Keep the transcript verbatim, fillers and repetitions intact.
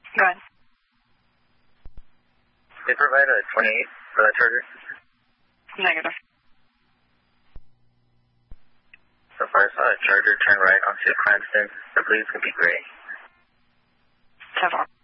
Go ahead. They provide a twenty-eight for that charger? Negative. So far, I saw a charger turn right onto Cranston. I believe it's going to be gray. So far.